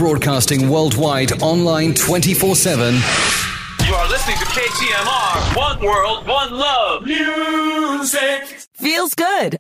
Broadcasting worldwide, online 24/7. You are listening to KTMR. One world, one love. Music. Feels good.